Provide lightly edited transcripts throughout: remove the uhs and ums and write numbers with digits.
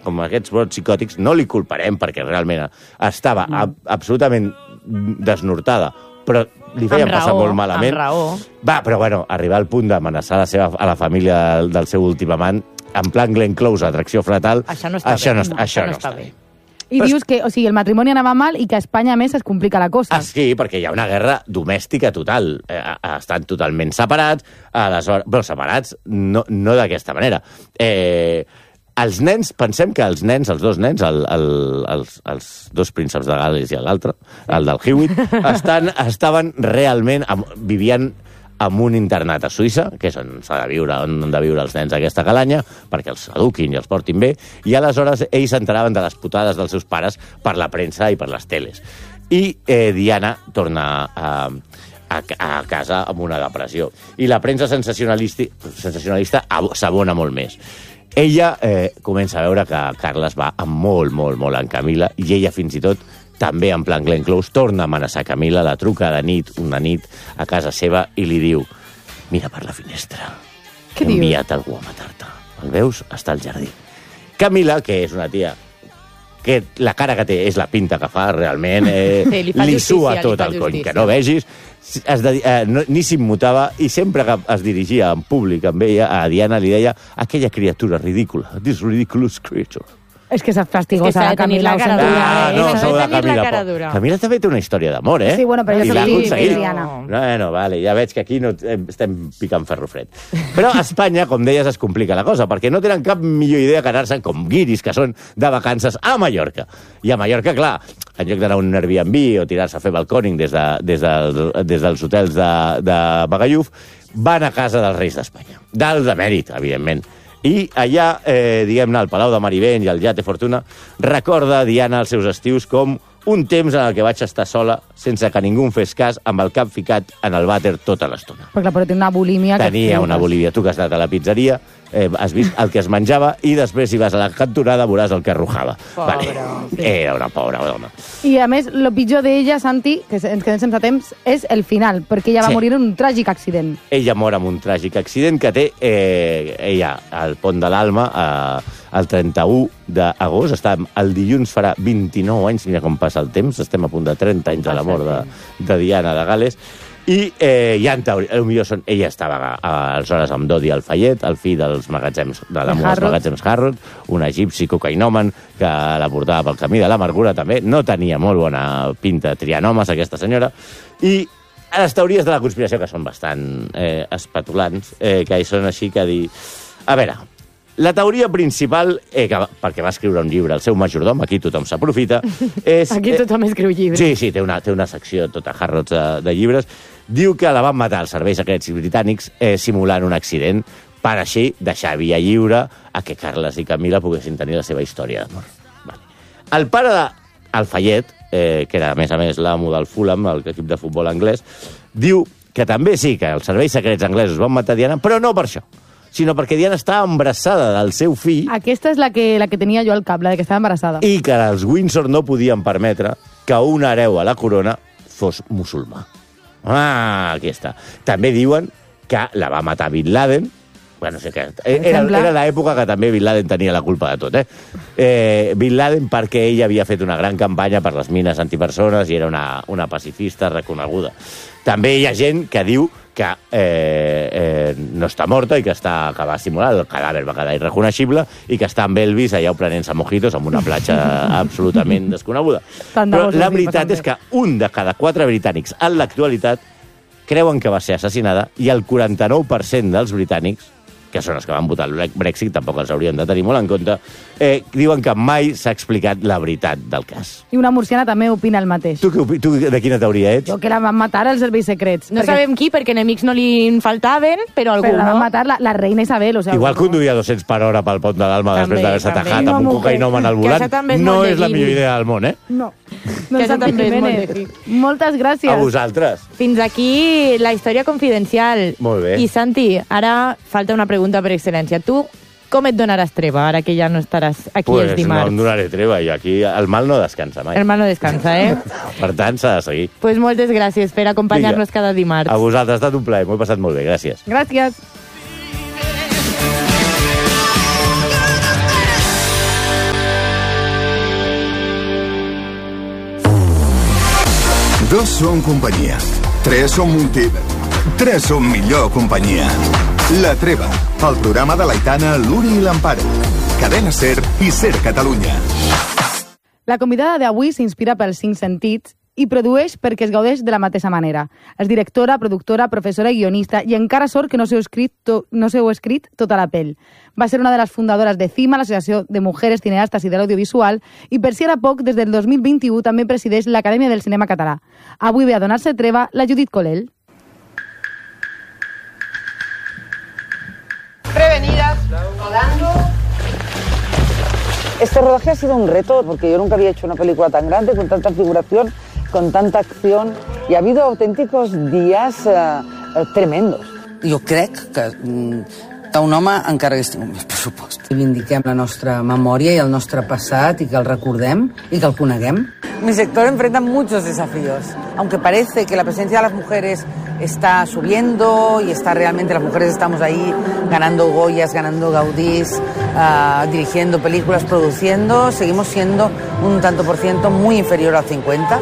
com aquests brots psicòtics, no li culparem perquè realment estava absolutament desnortada, però li feien passar molt malament. Amb raó. Va, però bueno, arribar al punt d'amenaçar a la família del seu últim amant, en plan Glenn Close, atracció fratal, això no està bé. I dius que, o sigui, el matrimoni anava mal i que a Espanya, a més, es complica la cosa. Sí, perquè hi ha una guerra domèstica total. Estan totalment separats, aleshores, però separats no d'aquesta manera. Els nens, pensem que els dos nens, els dos prínceps de Gal·les i l'altre, el del Hewitt, estaven realment, vivien en un internat a Suïssa, que és on han de viure els nens aquesta calanya, perquè els eduquin i els portin bé, i aleshores ells s'enteraven de les putades dels seus pares per la premsa i per les teles. I Diana torna a casa amb una depressió. I la premsa sensacionalista s'abona molt més. Ella comença a veure que Carles va molt en Camila, i ella fins i tot, també en plan Glenn Close, torna a amenaçar Camila, la truca una nit a casa seva i li diu: mira per la finestra, he enviat algú a matar-te. El veus? Està al jardí. Camila, que és una tia que la cara que té és la pinta que fa, realment, li sua tot el cony, que no vegis, ni s'immutava, i sempre que es dirigia en públic amb ella, a Diana li deia: aquella criatura ridícula, this ridiculous creature. És que és fastigosa, la Camila. Sou de Camila. Camila també té una història d'amor, eh? Sí, bueno, però ja l'ha aconseguit. Diana. Bueno, vale, ja veig que aquí no estem picant ferro fred. Però a Espanya, com deies, es complica la cosa, perquè no tenen cap millor idea que anar-se com guiris, que són de vacances, a Mallorca. I a Mallorca, clar, en lloc d'anar a un Airbnb o tirar-se a fer balcòning des dels hotels de Bagalluf, van a casa dels reis d'Espanya. Dels d'emèrit, evidentment. I allà, diguem-ne, al Palau de Marivent i al Yate Fortuna, recorda Diana els seus estius com un temps en el que vaig estar sola, sense que ningú em fes cas, amb el cap ficat en el vàter tota l'estona. Però té una bulímia... Tenia una bulímia. Tu que has anat a la pizzeria, has vist el que es menjava i després, si vas a la cantonada, veuràs el que arrojava. Vale. Era una pobra dona. I, a més, el pitjor d'ella, Santi, que ens quedem sense temps, és el final, perquè ella va morir en un tràgic accident. Ella mor en un tràgic accident que té ella al Pont de l'Alma el 31 d'agost. El dilluns farà 29 anys, mira com passa el temps, estem a punt de 30 anys de la mort de Diana de Gal·les. I ja en teoria, ella estava aleshores amb Dodi Al-Fayed, el fill dels magatzems Harrod, un egipci cocainòman que la portava pel camí de l'amargura també. No tenia molt bona pinta triant homes, aquesta senyora. I les teories de la conspiració, que són bastant espatulants, que són així que dir... A veure, la teoria principal, perquè va escriure un llibre, el seu majordom, aquí tothom s'aprofita, és... Aquí tothom escriu llibres. Sí, té una secció tota Harrods de llibres. Diu que la van matar els serveis secrets britànics simulant un accident per així deixar via lliure a que Carles i Camila poguessin tenir la seva història d'amor. El pare d'Al-Fayed, que era, a més, l'amo del Fulham, l'equip de futbol anglès, diu que també sí que els serveis secrets anglesos van matar Diana, però no per això, sinó perquè Diana estava embarassada del seu fill. Aquesta és la que tenia jo al cap, la de que estava embarassada. I que els Windsor no podien permetre que un hereu a la corona fos musulmà. Aquí està. També diuen que la va matar Bin Laden. Bueno, sé que era l'època que també Bin Laden tenia la culpa de tot, Bin Laden perquè ell havia fet una gran campanya per les mines antipersones i era una pacifista reconeguda. També hi ha gent que diu que no està morta i que va simular, el cadàver va quedar irreconeixible i que està amb Elvis allà prenent-se mojitos en una platja absolutament desconeguda. Però la veritat és que un de cada 4 britànics en l'actualitat creuen que va ser assassinada i el 49% dels britànics, que són els que van votar el Brexit, tampoc els hauríem de tenir molt en compte, diuen que mai s'ha explicat la veritat del cas. I una murciana també opina el mateix. Tu de quina teoria ets? Jo que la van matar als serveis secrets. No sabem qui, perquè enemics no li faltaven, però algú, la van matar la reina Isabel. Igual conduïa 200 per hora pel Pont de l'Alma després d'haver-se tajat amb un cocainòman al volant. No és la millor idea del món, No. Que això també és molt de Moltes gràcies. A vosaltres. Fins aquí la història confidencial. Molt bé. I Santi, ara falta una pregunta per excel·lència. Tu com et donaràs treva, ara que ja no estaràs aquí els dimarts? No em donaré treva, i aquí el mal no descansa mai. El mal no descansa, Per tant, s'ha de seguir. Pues moltes gràcies per acompanyar-nos cada dimarts. A vosaltres, ha estat un plaer, m'ho he passat molt bé, gràcies. Gràcies. 2 són companyia. 3 són 3 són millor companyia. La Treva, el programa de l'Aitana, l'Uri i l'Amparo. Cadena SER i SER Catalunya. La convidada d'avui s'inspira pels 5 sentits i produeix perquè es gaudeix de la mateixa manera. És directora, productora, professora i guionista i encara sort que no s'heu escrit tota la pell. Va ser una de les fundadores de CIMA, l'Associació de Mujeres Cineastes i de l'Audiovisual, i per si era poc, des del 2021 també presideix l'Acadèmia del Cinema Català. Avui ve a donar-se treva la Judit Colell. Prevenidas, rodando. Este rodaje ha sido un reto porque yo nunca había hecho una película tan grande, con tanta figuración, con tanta acción, y ha habido auténticos días tremendos. Jo crec que un home encara hagués tingut més pressupost. Reivindiquem la nostra memòria i el nostre passat i que el recordem i que el coneguem. Mi sector enfrenta muchos desafíos, aunque parece que la presencia de las mujeres está subiendo y está realmente, las mujeres estamos ahí ganando Goyas, ganando Gaudís, dirigiendo películas, produciendo, seguimos siendo un tanto por ciento muy inferior al 50%.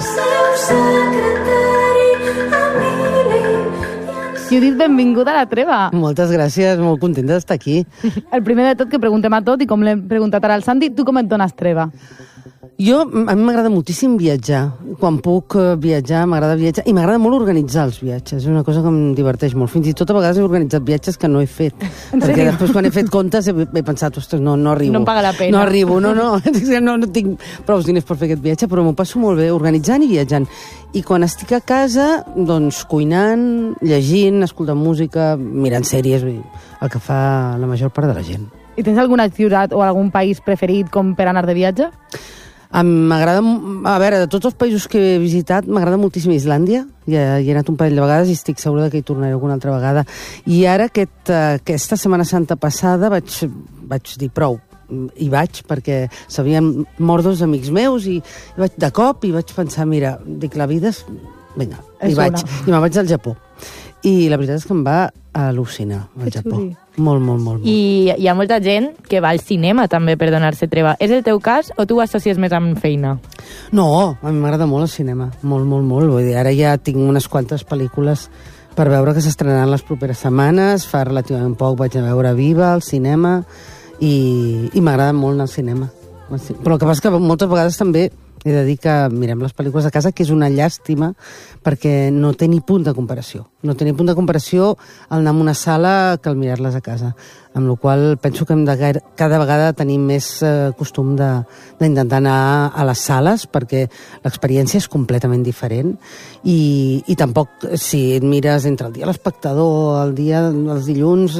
Judit, benvinguda a la treva. Moltes gràcies, molt contenta d'estar aquí. El primer de tot que preguntem a tot, i com l'hem preguntat ara al Santi, tu com et dones treva? A mi m'agrada moltíssim viatjar. Quan puc viatjar, m'agrada viatjar. I m'agrada molt organitzar els viatges. És una cosa que em diverteix molt. Fins i tot a vegades he organitzat viatges que no he fet. Perquè després quan he fet comptes he pensat, ostres, no arribo. No em paga la pena. No arribo, no tinc prou diners per fer aquest viatge, però m'ho passo molt bé organitzant i viatjant. I quan estic a casa, doncs cuinant, llegint, escoltant música, mirant sèries, el que fa la major part de la gent. I tens alguna ciutat o algun país preferit com per anar de viatge? M'agrada, a veure, de tots els països que he visitat, m'agrada moltíssim Islàndia. Hi he anat un parell de vegades i estic segura que hi tornaré alguna altra vegada. I ara, aquesta Setmana Santa passada, vaig dir prou. Hi vaig, perquè s'havien mort 2 amics meus i vaig de cop i vaig pensar, mira, dic, la vida és... Vinga, i me'n vaig al Japó. I la veritat és que em va al·lucinar, al Japó. xuli. Molt. I hi ha molta gent que va al cinema també per donar-se treva. És el teu cas o tu ho associes més amb feina? No, a mi m'agrada molt el cinema, molt. Vull dir, ara ja tinc unes quantes pel·lícules per veure que s'estrenaran les properes setmanes. Fa relativament poc vaig a veure Viva al cinema i m'agrada molt anar al cinema. Però el que passa és que moltes vegades també he de dir que mirem les pel·lícules a casa, que és una llàstima, perquè no té ni punt de comparació. No té ni punt de comparació el anar a una sala que el mirar-les a casa. Amb la qual cosa penso que hem de cada vegada tenir més costum d'intentar anar a les sales, perquè l'experiència és completament diferent. I tampoc, si et mires entre el dia de l'espectador, el dia dels dilluns,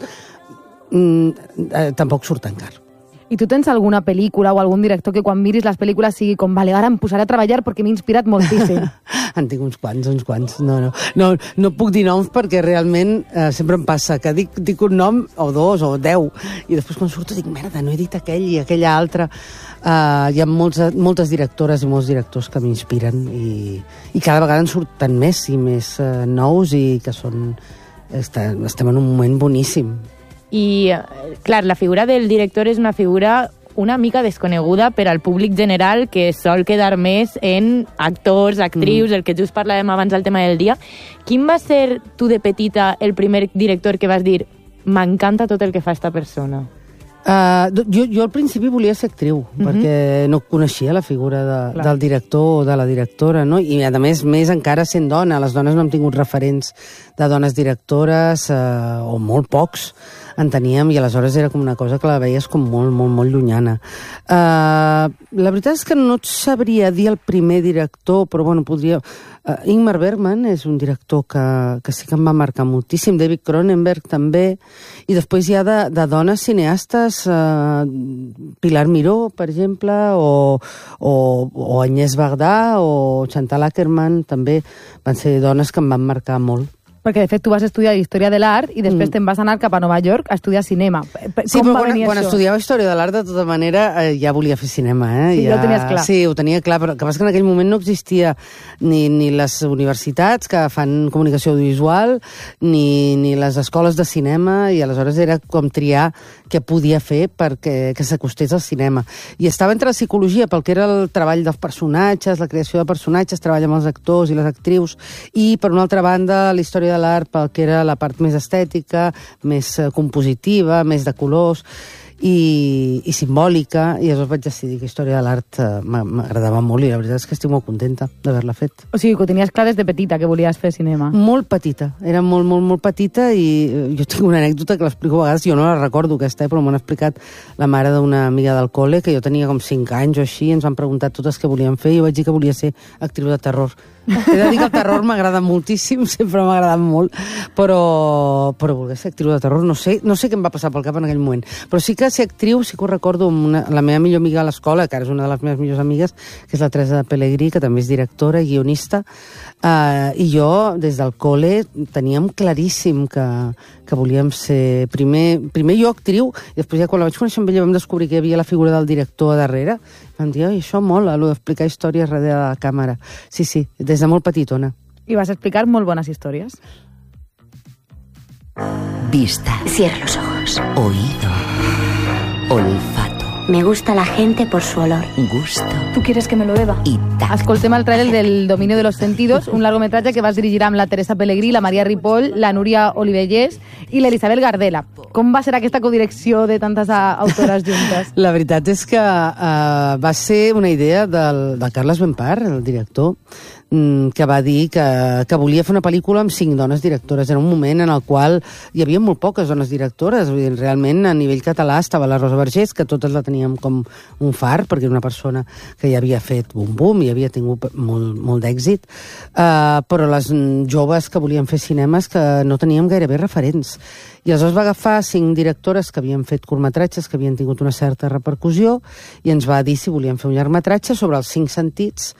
tampoc surt tan car. I tu tens alguna pel·lícula o algun director que quan miris les pel·lícules sigui com, vale, ara em posaré a treballar perquè m'he inspirat moltíssim? En tinc uns quants. No puc dir noms perquè realment sempre em passa que dic un nom o 2 o 10 i després quan surto dic, merda, no he dit aquell i aquella altra. Hi ha moltes directores i molts directors que m'inspiren i cada vegada en surten més i més nous i que estem en un moment boníssim. I, clar, la figura del director és una figura una mica desconeguda per al públic general que sol quedar més en actors, actrius, el que just parlàvem abans del tema del dia. Quin va ser, tu de petita, el primer director que vas dir m'encanta tot el que fa esta persona? Jo al principi volia ser actriu, perquè no coneixia la figura del director o de la directora, no? I a més encara sent dona, les dones no hem tingut referents de dones directores o molt pocs en teníem, i aleshores era com una cosa que la veies com molt llunyana. La veritat és que no et sabria dir el primer director, però bueno, podria... Ingmar Bergman és un director que sí que em va marcar moltíssim, David Cronenberg també, i després hi ha de dones cineastes, Pilar Miró, per exemple, o Agnès Varda, o Chantal Akerman, també van ser dones que em van marcar molt. Perquè, de fet, tu vas estudiar Història de l'Art i després te'n vas anar cap a Nova York a estudiar cinema. Sí, Com però va venir quan això? estudiava Història de l'Art, de tota manera, ja volia fer cinema. Sí, ja ho tenies clar. Sí, ho tenia clar, però el que passa que en aquell moment no existia ni les universitats que fan comunicació audiovisual, ni les escoles de cinema, i aleshores era com triar què podia fer perquè que s'acostés al cinema. I estava entre la psicologia, pel que era el treball dels personatges, la creació de personatges, treball amb els actors i les actrius, i, per una altra banda, la història de l'art pel que era la part més estètica, més compositiva, més de colors i simbòlica, i llavors vaig decidir que Història de l'Art m'agradava molt, i la veritat és que estic molt contenta d'haver-la fet. O sigui, que ho tenies clar des de petita, que volies fer cinema. Molt petita, era molt, molt, molt petita, i jo tinc una anècdota que l'explico a vegades, jo no la recordo aquesta, però m'ho han explicat la mare d'una amiga del col·le, que jo tenia com 5 anys o així, ens van preguntar totes què volíem fer, i jo vaig dir que volia ser actriu de terror. He de dir que el terror m'agrada moltíssim, sempre m'ha agradat molt, però voler ser actriu de terror, no sé què em va passar pel cap en aquell moment. Però sí que ser actriu, sí que ho recordo amb la meva millor amiga a l'escola, que ara és una de les meves millors amigues, que és la Teresa Pellegrí, que també és directora i guionista, i jo, des del col·le, teníem claríssim que volíem ser primer jo actriu, i després ja quan la vaig conèixer amb ella vam descobrir que hi havia la figura del director a darrere. Vam dir, això mola, allò d'explicar històries darrere de la càmera. Sí, des de molt petitona. I vas explicar molt bones històries. Vista. Cierra los ojos. Oído. Olfato. Me gusta la gente por su olor. Gusto. ¿Tú quieres que me lo beba? Y tacto. Escoltem el tràiler del Dominio de los Sentidos, un largometratge que vas dirigir amb la Teresa Pellegrí, la Maria Ripoll, la Núria Olivellés i l'Elisabel Gardela. Com va ser aquesta codirecció de tantes autores juntes? La veritat és que va ser una idea del Carles Benpar, el director, que va dir que volia fer una pel·lícula amb 5 dones directores. Era un moment en el qual hi havia molt poques dones directores. Realment, a nivell català estava la Rosa Vergés, que totes la teníem com un far, perquè era una persona que ja havia fet bum-bum i havia tingut molt d'èxit, però les joves que volien fer cinemes que no teníem gairebé referents. I aleshores va agafar 5 directores que havien fet curtmetratges, que havien tingut una certa repercussió, i ens va dir si volien fer un llargmetratge sobre els 5 sentits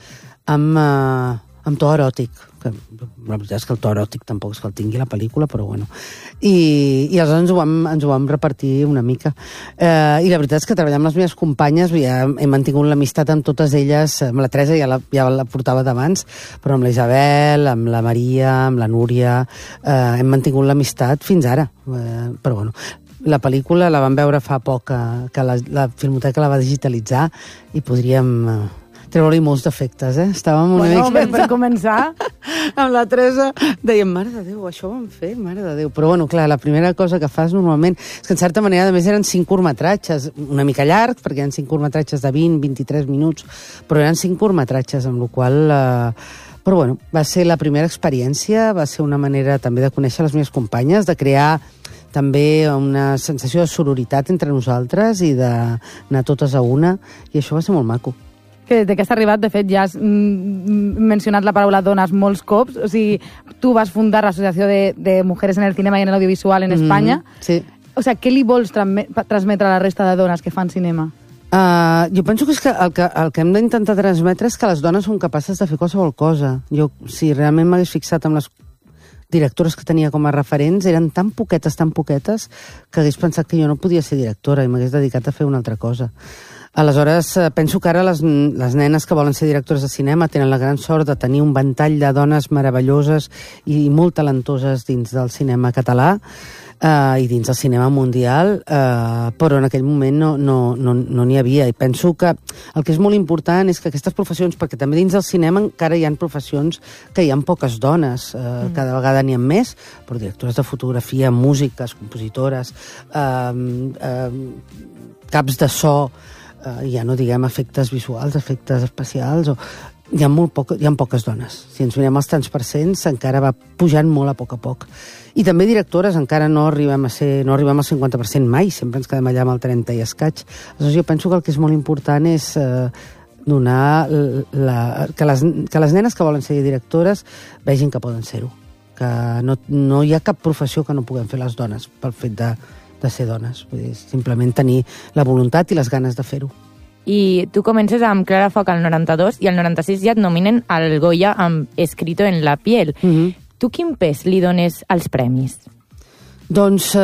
amb to eròtic, que la veritat és que el to eròtic tampoc és que el tingui la pel·lícula, però bueno. I aleshores ens ho vam repartir una mica. I la veritat és que treballar amb les meves companyes, ja he mantingut l'amistat amb totes elles, amb la Teresa ja la portava d'abans, però amb la Isabel, amb la Maria, amb la Núria, hem mantingut l'amistat fins ara. Però bueno, la pel·lícula la vam veure fa poc, que la Filmoteca la va digitalitzar, i podríem treure-hi molts defectes, Estàvem una mica... Per començar... amb la Teresa dèiem, mare de Déu, això ho vam fer, mare de Déu. Però bueno, clar, la primera cosa que fas normalment és que en certa manera, a més, eren 5 curtmetratges, una mica llargs, perquè eren 5 curtmetratges de 20-23 minuts, però eren 5 curtmetratges, amb la qual però bueno, va ser la primera experiència, va ser una manera també de conèixer les meves companyes, de crear també una sensació de sororitat entre nosaltres i d'anar totes a una, i això va ser molt maco. Que des que has arribat, de fet, ja has mencionat la paraula dones molts cops. O sigui, tu vas fundar l'Associació de Mujeres en el Cinema i en l'Audiovisual en Espanya. Sí. O sigui, què li vols transmetre a la resta de dones que fan cinema? Jo penso que és que el que hem d'intentar transmetre és que les dones són capaces de fer qualsevol cosa. Jo, si realment m'hagués fixat amb les directores que tenia com a referents, eren tan poquetes, que hagués pensat que jo no podia ser directora i m'hagués dedicat a fer una altra cosa. Aleshores, penso que ara les nenes que volen ser directores de cinema tenen la gran sort de tenir un ventall de dones meravelloses i molt talentoses dins del cinema català i dins del cinema mundial, però en aquell moment no n'hi havia. I penso que el que és molt important és que aquestes professions, perquè també dins del cinema encara hi ha professions que hi ha poques dones, cada vegada n'hi ha més, però directores de fotografia, músiques, compositores, caps de so, ja no diguem efectes visuals, efectes especials, hi ha poques dones. Si ens mirem els tants percents, encara va pujant molt a poc. I també directores, encara no arribem al 50% mai, sempre ens quedem allà amb el 30 i escaig. Aleshores, jo penso que el que és molt important és donar que les nenes que volen ser directores vegin que poden ser-ho, que no hi ha cap professió que no puguem fer les dones pel fet de ser dones. Vull dir, simplement tenir la voluntat i les ganes de fer-ho. I tu comences amb Clara Foc al 92 i al 96 ja et nominen al Goya amb Escrito en la piel. Tu quin pes li dones als premis? Doncs,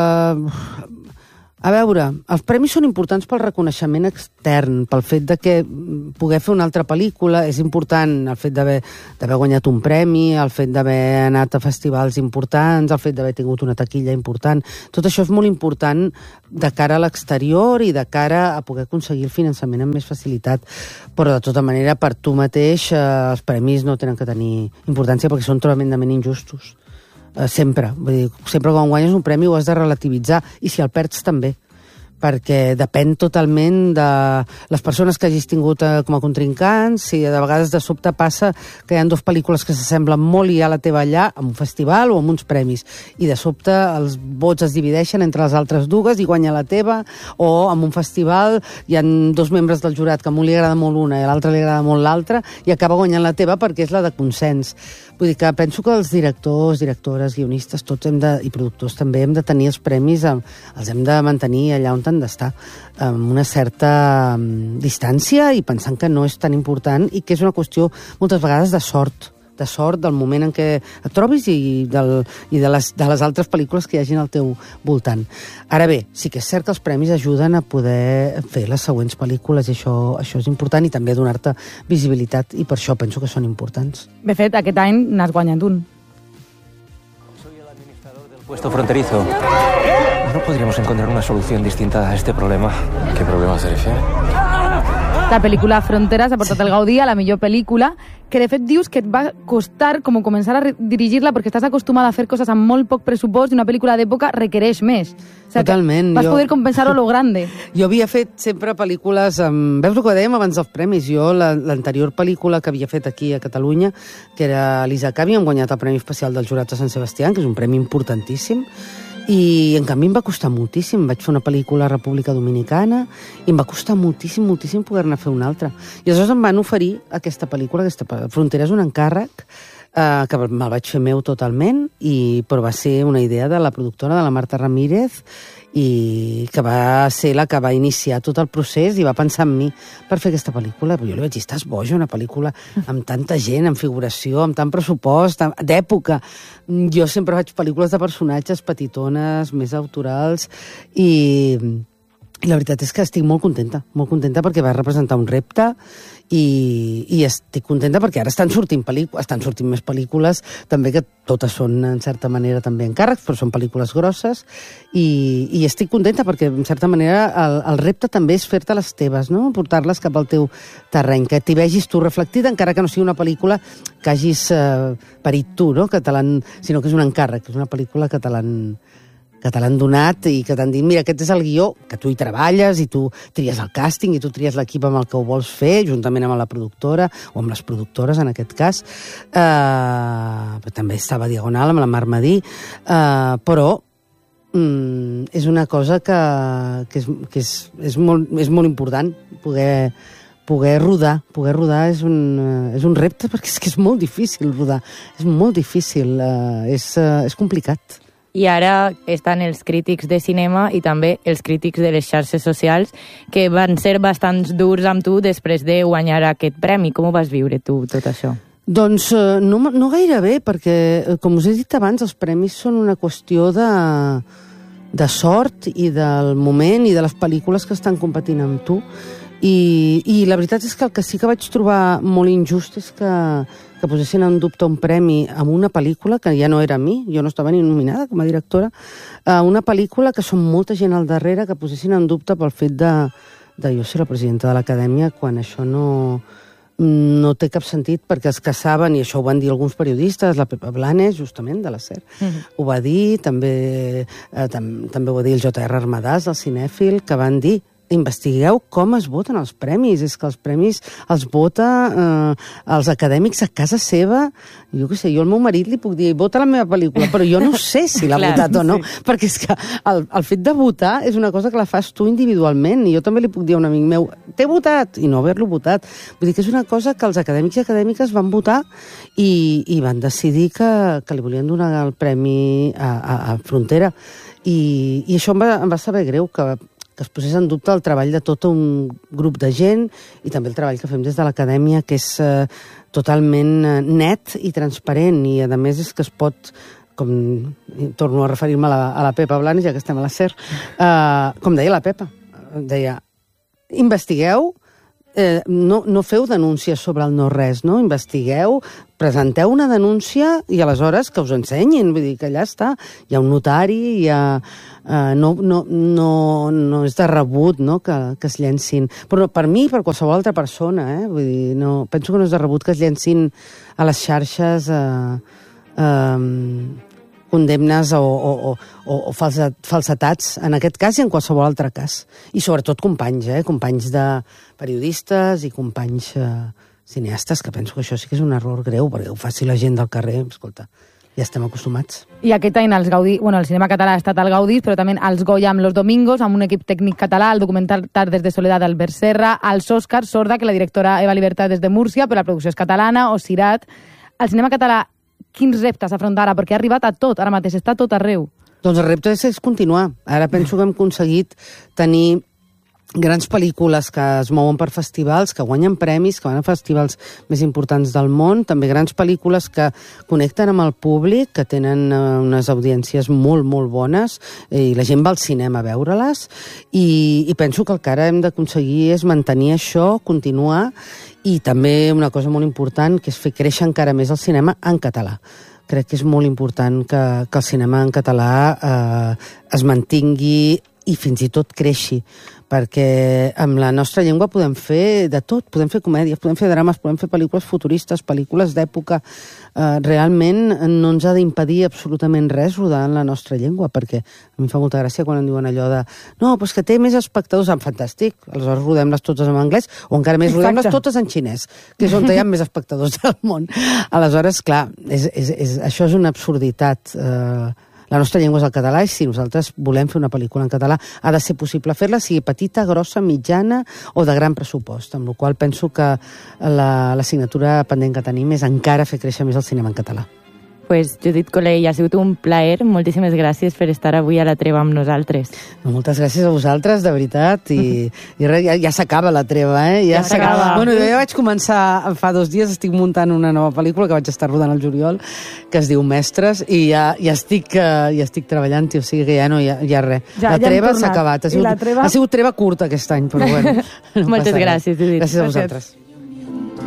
a veure, els premis són importants pel reconeixement extern, pel fet de que poder fer una altra pel·lícula és important, el fet d'haver guanyat un premi, el fet d'haver anat a festivals importants, el fet d'haver tingut una taquilla important. Tot això és molt important de cara a l'exterior i de cara a poder aconseguir el finançament amb més facilitat. Però, de tota manera, per tu mateix, els premis no tenen que tenir importància perquè són tremendament injustos. Sempre. Vull dir, sempre quan guanyes un premi ho has de relativitzar, i si el perds també, perquè depèn totalment de les persones que hagis tingut com a contrincants, si de vegades de sobte passa que hi ha dues pel·lícules que s'assemblen molt i ja la teva allà, en un festival o en uns premis, i de sobte els vots es divideixen entre les altres dues i guanya la teva, o en un festival hi ha dos membres del jurat que a un li agrada molt una i a l'altre li agrada molt l'altra, i acaba guanyant la teva perquè és la de consens. Vull dir que penso que els directors, directores, guionistes, tots i productors també hem de tenir els premis, els hem de mantenir allà on han d'estar, amb una certa distància i pensant que no és tan important i que és una qüestió moltes vegades de sort del moment en què et trobis i de les altres pel·lícules que hi hagin al teu voltant. Ara bé, sí que és cert que els premis ajuden a poder fer les següents pel·lícules i això és important, i també donar-te visibilitat, i per això penso que són importants. De fet, aquest any n'has guanyat un. Soy el administrador del puesto fronterizo. ¿No podríamos encontrar una solución distinta a este problema? ¿Qué problema se refiere? La pel·lícula Fronteres ha portat el Gaudí a la millor pel·lícula, que de fet dius que et va costar com començar a dirigir-la perquè estàs acostumada a fer coses amb molt poc pressupost i una pel·lícula d'època requereix més. O sigui, totalment. Vas poder compensar-ho a lo grande. Jo havia fet sempre pel·lícules amb... Veus el que dèiem abans dels premis? Jo, l'anterior pel·lícula que havia fet aquí a Catalunya, que era Lisa Cavi, hem guanyat el Premi Especial del Jurat de Sant Sebastià, que és un premi importantíssim, i en canvi em va costar moltíssim. Vaig fer una pel·lícula a República Dominicana i em va costar moltíssim poder-ne fer una altra. I aleshores em van oferir aquesta pel·lícula, Fronteres, un encàrrec que me'l vaig fer meu totalment, però va ser una idea de la productora, de la Marta Ramírez, i que va ser la que va iniciar tot el procés i va pensar en mi per fer aquesta pel·lícula. Però jo li vaig dir, estàs boja, una pel·lícula amb tanta gent, amb figuració, amb tant pressupost, d'època. Jo sempre faig pel·lícules de personatges petitones, més autorals, i la veritat és que estic molt contenta perquè va representar un repte, i estic contenta perquè ara estan sortint més pel·lícules, també, que totes són en certa manera també encàrrecs, però són pel·lícules grosses, i estic contenta perquè en certa manera el repte també és fer-te les teves, no? Portar-les cap al teu terreny, que t'hi vegis tu reflectida, encara que no sigui una pel·lícula que hagis parit tu, no? Sinó que és un encàrrec, és una pel·lícula que te l'han donat i que t'han dit, mira, aquest és el guió, que tu hi treballes i tu tries el càsting i tu tries l'equip amb el que ho vols fer, juntament amb la productora, o amb les productores en aquest cas. També estava Diagonal amb la Mar Madí, però és una cosa que és molt important poder rodar. Poder rodar és un repte, perquè és que és molt difícil rodar. És molt difícil, és complicat. I ara estan els crítics de cinema i també els crítics de les xarxes socials, que van ser bastants durs amb tu després de guanyar aquest premi. Com ho vas viure tu, tot això? Doncs no gaire bé, perquè, com us he dit abans, els premis són una qüestió de sort i del moment i de les pel·lícules que estan competint amb tu. I la veritat és que el que sí que vaig trobar molt injust és que posessin en dubte un premi amb una pel·lícula que ja no era a mi, jo no estava ni nominada com a directora, una pel·lícula que són molta gent al darrere, que posessin en dubte pel fet de jo ser la presidenta de l'Acadèmia, quan això no té cap sentit, perquè els que saben, i això ho van dir alguns periodistes, la Pepa Blanes, justament, de la SER, ho va dir, també ho va dir el J.R. Armadàs, el cinèfil, que van dir, investigueu com es voten els premis. És que els premis els vota els acadèmics a casa seva. Jo què sé, jo al meu marit li puc dir, vota la meva pel·lícula, però jo no sé si l'ha votat o no, perquè és que el fet de votar és una cosa que la fas tu individualment, i jo també li puc dir a un amic meu, t'he votat, i no haver-lo votat. Vull dir que és una cosa que els acadèmics i acadèmiques van votar i van decidir que li volien donar el premi a Frontera. I això em va saber greu, que que es posés en dubte el treball de tot un grup de gent i també el treball que fem des de l'acadèmia, que és totalment net i transparent, i a més és que es pot, com torno a referir-me a la Pepa Blanes, ja que estem a la SER, com deia la Pepa, deia, investigueu, no feu denúncies sobre el no-res, no? Investigueu, presenteu una denúncia i aleshores que us ensenyin, vull dir que allà està, hi ha un notari, no és de rebut, no?, que es llencin. Però per mi, per qualsevol altra persona, vull dir, penso que no és de rebut que es llencin a les xarxes condemnes o falsetats, en aquest cas i en qualsevol altre cas. I sobretot companys, companys de periodistes i companys cineastes, que penso que això sí que és un error greu, perquè ho faci la gent del carrer, escolta, ja estem acostumats. I aquest any el cinema català ha estat al Gaudí, però també als Goya amb Los Domingos, amb un equip tècnic català, el documental Tardes de Soledad d'Albert Serra, als Oscars, Sorda, que la directora Eva Libertad és de Múrcia, però la producció és catalana, o Sirat. El cinema català, quins reptes afronta ara? Perquè ha arribat a tot, ara mateix està tot arreu. Doncs el repte és continuar. Ara penso que hem aconseguit tenir grans pel·lícules que es mouen per festivals, que guanyen premis, que van a festivals més importants del món, també grans pel·lícules que connecten amb el públic, que tenen unes audiències molt, molt bones, i la gent va al cinema a veure-les, i penso que el que ara hem d'aconseguir és mantenir això, continuar, i també una cosa molt important, que és fer créixer encara més el cinema en català. Crec que és molt important que el cinema en català es mantingui i fins i tot creixi, perquè amb la nostra llengua podem fer de tot, podem fer comèdies, podem fer drames, podem fer pel·lícules futuristes, pel·lícules d'època. Realment no ens ha d'impedir absolutament res rodar en la nostra llengua, perquè a mi em fa molta gràcia quan em diuen allò de no, però és que té més espectadors, fantàstic, aleshores rodem-les totes en anglès, o encara més, rodem-les totes en xinès, que és on hi ha més espectadors del món. Aleshores, clar, això és una absurditat. La nostra llengua és el català, i si nosaltres volem fer una pel·lícula en català, ha de ser possible fer-la, sigui petita, grossa, mitjana o de gran pressupost, amb la qual penso que l'assignatura pendent que tenim és encara fer créixer més el cinema en català. Pues, Judit Colell, ha sigut un plaer. Moltíssimes gràcies per estar avui a la treva amb nosaltres. Moltes gràcies a vosaltres, de veritat. I ja s'acaba la treva, Ja s'acaba. Bueno, jo ja vaig començar fa 2 dies, estic muntant una nova pel·lícula que vaig estar rodant al juliol, que es diu Mestres, i ja estic treballant, o sigui que ja no hi ha res. La treva s'ha acabat. Ha sigut treva curta aquest any, però bueno. Moltes gràcies, Judit. Gràcies a vosaltres.